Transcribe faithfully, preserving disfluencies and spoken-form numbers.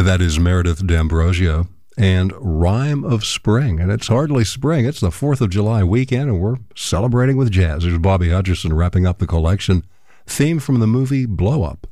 That is Meredith D'Ambrosio and Rhyme of Spring. And it's hardly spring. It's the fourth of July weekend, and we're celebrating with jazz. There's Bobby Hutcherson wrapping up the collection. Theme from the movie Blow Up.